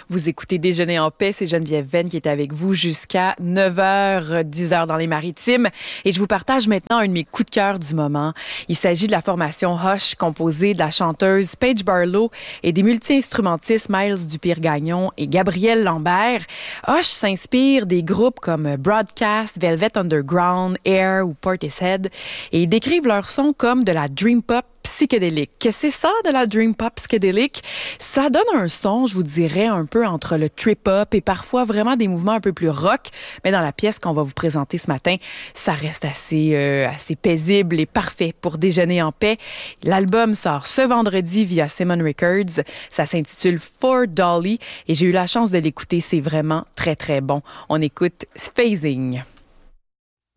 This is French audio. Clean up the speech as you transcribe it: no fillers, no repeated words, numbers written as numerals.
Vous écoutez Déjeuner en paix, c'est Geneviève Venn qui est avec vous jusqu'à 9h, 10h dans les Maritimes. Et je vous partage maintenant un de mes coups de cœur du moment. Il s'agit de la formation Hush, composée de la chanteuse Paige Barlow et des multi-instrumentistes Miles Dupire-Gagnon et Gabriel Lambert. Hush s'inspire des groupes comme Broadcast, Velvet Underground, Air ou Portishead et ils décrivent leur son comme de la dream pop psychédélique. Qu'est-ce que c'est ça, de la dream pop psychédélique? Ça donne un son, je vous dirais, un peu entre le trip-hop et parfois vraiment des mouvements un peu plus rock. Mais dans la pièce qu'on va vous présenter ce matin, ça reste assez paisible et parfait pour déjeuner en paix. L'album sort ce vendredi via Simon Records. Ça s'intitule For Dolly et j'ai eu la chance de l'écouter. C'est vraiment très, très bon. On écoute Phasing.